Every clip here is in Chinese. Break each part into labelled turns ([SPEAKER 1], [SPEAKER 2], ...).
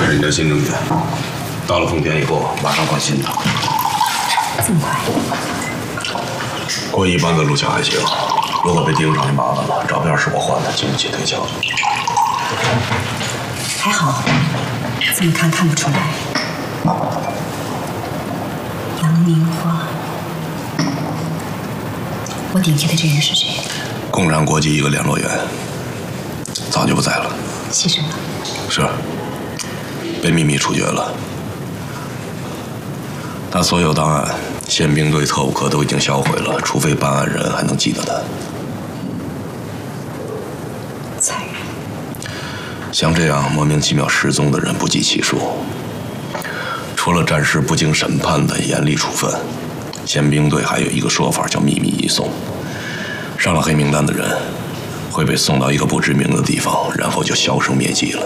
[SPEAKER 1] 这是你的新证件，到了丰田以后马上换新的。
[SPEAKER 2] 这么快？
[SPEAKER 1] 过一般的录像还行，如果被盯上就麻烦了。照片是我换的，经不起推敲。
[SPEAKER 2] 还好，这么看看不出来。杨明花，我顶替的这人是谁？
[SPEAKER 1] 共产国际一个联络员，早就不在了。
[SPEAKER 2] 牺牲了。
[SPEAKER 1] 是，被秘密处决了。他所有档案、宪兵队特务课都已经销毁了，除非办案人还能记得他。
[SPEAKER 2] 残忍。
[SPEAKER 1] 像这样莫名其妙失踪的人不计其数。除了暂时不经审判的严厉处分，宪兵队还有一个说法叫秘密移送。上了黑名单的人会被送到一个不知名的地方，然后就销声灭迹了。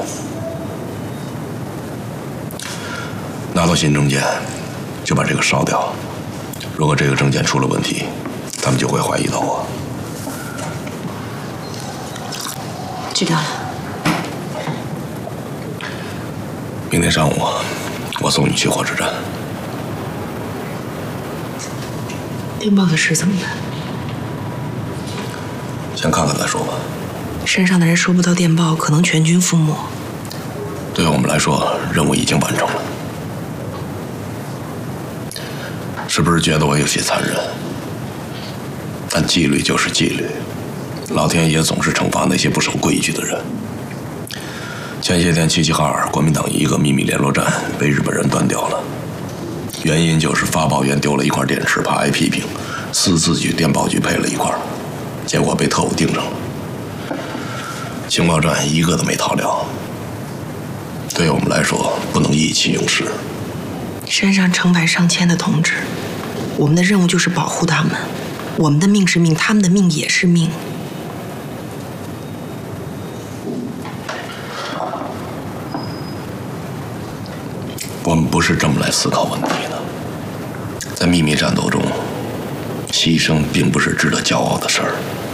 [SPEAKER 1] 拿到新证件，就把这个烧掉。如果这个证件出了问题，他们就会怀疑到我。
[SPEAKER 2] 知道了。
[SPEAKER 1] 明天上午，我送你去火车站。
[SPEAKER 3] 电报的事怎么办？
[SPEAKER 1] 先看看再说吧。
[SPEAKER 3] 山上的人收不到电报，可能全军覆没。
[SPEAKER 1] 对我们来说，任务已经完成了。是不是觉得我有些残忍？但纪律就是纪律，老天爷总是惩罚那些不守规矩的人。前些天齐齐哈尔国民党一个秘密联络站被日本人断掉了，原因就是发报员丢了一块电池，怕挨批评，私自去电报局配了一块，结果被特务盯上了。情报站一个都没逃了。对我们来说，不能意气用事。
[SPEAKER 3] 山上成百上千的同志，我们的任务就是保护他们。我们的命是命，他们的命也是命。
[SPEAKER 1] 我们不是这么来思考问题的。在秘密战斗中，牺牲并不是值得骄傲的事儿。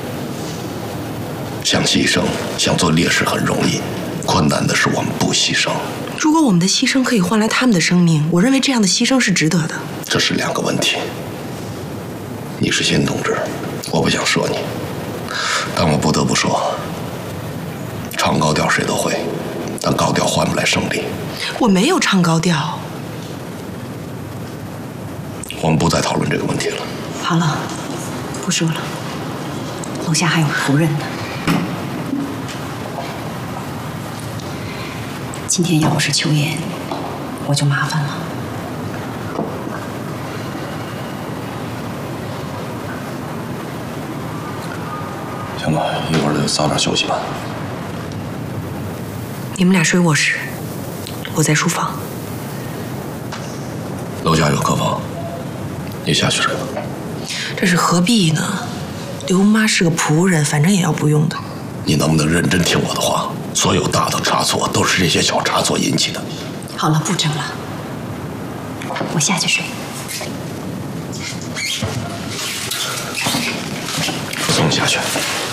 [SPEAKER 1] 想牺牲，想做烈士很容易，困难的是我们不牺牲。
[SPEAKER 3] 如果我们的牺牲可以换来他们的生命，我认为这样的牺牲是值得的。
[SPEAKER 1] 这是两个问题。你是新同志，我不想说你，但我不得不说，唱高调谁都会，但高调换不来胜利。
[SPEAKER 3] 我没有唱高调。
[SPEAKER 1] 我们不再讨论这个问题了。
[SPEAKER 2] 好了，不说了。楼下还有仆人呢。今天要不是秋妍，我就麻烦了。
[SPEAKER 1] 行吧，一会儿就早点休息吧。
[SPEAKER 3] 你们俩睡卧室，我在书房。
[SPEAKER 1] 楼下有客房，你下去睡吧。
[SPEAKER 3] 这是何必呢？刘妈是个仆人，反正也要不用的。
[SPEAKER 1] 你能不能认真听我的话？所有大的差错都是这些小差错引起的。
[SPEAKER 2] 好了，不争了，我下去睡。
[SPEAKER 1] 我送你下去。